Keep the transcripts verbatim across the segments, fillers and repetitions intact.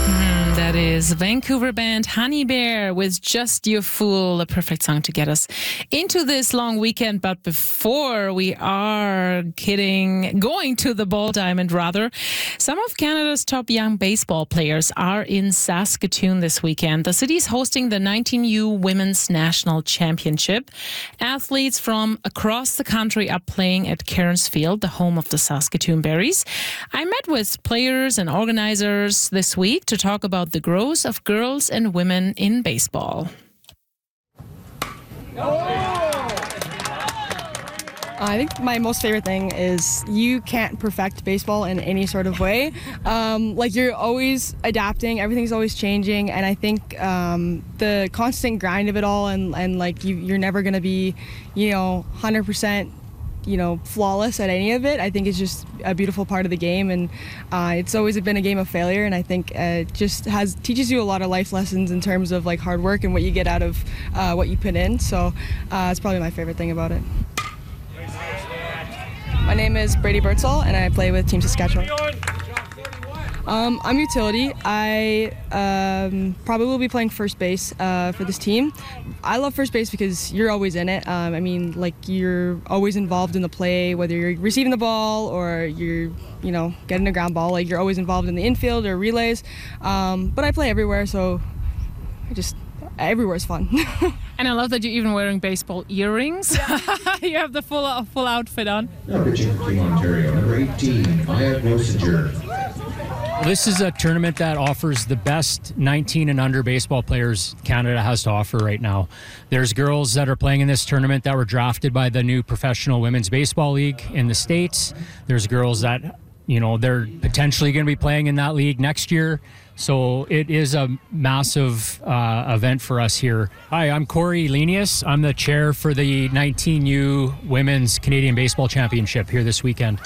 That is Vancouver band Honey Bear with Just Your Fool, a perfect song to get us into this long weekend. But before we are kidding, going to the Ball Diamond rather, some of Canada's top young baseball players are in Saskatoon this weekend. The city is hosting the nineteen U Women's National Championship. Athletes from across the country are playing at Cairns Field, the home of the Saskatoon Berries. I met with players and organizers this week to talk about the growth of girls and women in baseball. I think my most favorite thing is you can't perfect baseball in any sort of way. Um, like you're always adapting, everything's always changing, and I think um, the constant grind of it all, and, and like you, you're never going to be, you know, one hundred percent you know, flawless at any of it. I think it's just a beautiful part of the game, and uh, it's always been a game of failure, and I think uh, it just has teaches you a lot of life lessons in terms of like hard work and what you get out of uh, what you put in. So uh, it's probably my favorite thing about it. My name is Brady Birdsall, and I play with Team Saskatchewan. Um, I'm utility. I um, probably will be playing first base uh, for this team. I love first base because you're always in it. Um, I mean, like you're always involved in the play, whether you're receiving the ball or you're, you know, getting a ground ball. Like you're always involved in the infield or relays. Um, but I play everywhere, so I just everywhere is fun. And I love that you're even wearing baseball earrings. You have the full full outfit on. Number two, Team Ontario. Number eighteen, Maya Grosinger. This is a tournament that offers the best nineteen and under baseball players Canada has to offer right now. There's girls that are playing in this tournament that were drafted by the new Professional Women's Baseball League in the States. There's girls that, you know, they're potentially going to be playing in that league next year. So it is a massive uh, event for us here. Hi, I'm Corey Lenius. I'm the chair for the nineteen U Women's Canadian Baseball Championship here this weekend.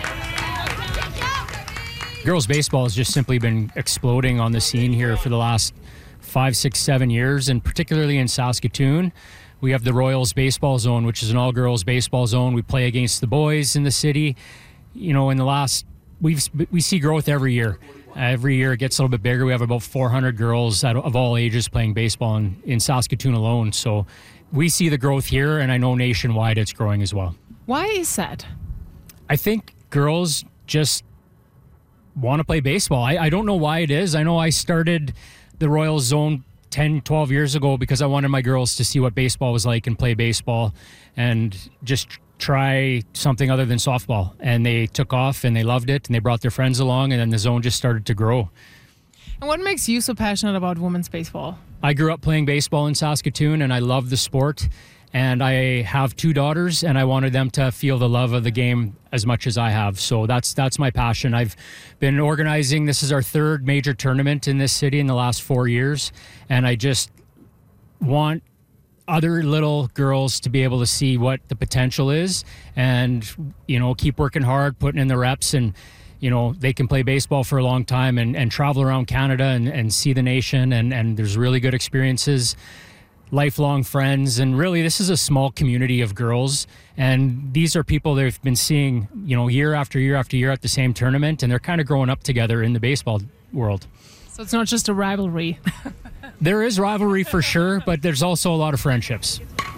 Girls baseball has just simply been exploding on the scene here for the last five, six, seven years, and particularly in Saskatoon. We have the Royals Baseball Zone, which is an all-girls baseball zone. We play against the boys in the city. You know, in the last, we've we see growth every year. Every year it gets a little bit bigger. We have about four hundred girls of all ages playing baseball in, in Saskatoon alone. So we see the growth here, and I know nationwide it's growing as well. Why is that? I think girls just want to play baseball. I, I don't know why it is. I know I started the Royals Zone ten, twelve years ago because I wanted my girls to see what baseball was like and play baseball and just try something other than softball. And they took off and they loved it and they brought their friends along, and then the zone just started to grow. And what makes you so passionate about women's baseball? I grew up playing baseball in Saskatoon and I love the sport. And I have two daughters, and I wanted them to feel the love of the game as much as I have. So that's that's my passion. I've been organizing, this is our third major tournament in this city in the last four years. And I just want other little girls to be able to see what the potential is and, you know, keep working hard, putting in the reps, and, you know, they can play baseball for a long time and, and travel around Canada and, and see the nation. And, and there's really good experiences. Lifelong friends, and really this is a small community of girls, and these are people they've been seeing, you know, year after year after year at the same tournament, and they're kind of growing up together in the baseball world. So it's not just a rivalry. There is rivalry for sure, but there's also a lot of friendships.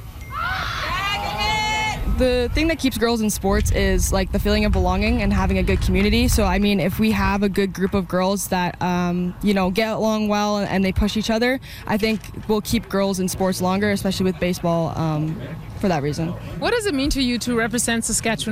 The thing that keeps girls in sports is like the feeling of belonging and having a good community. So I mean, if we have a good group of girls that um, you know, get along well and, and they push each other, I think we'll keep girls in sports longer, especially with baseball, um, for that reason. What does it mean to you to represent Saskatchewan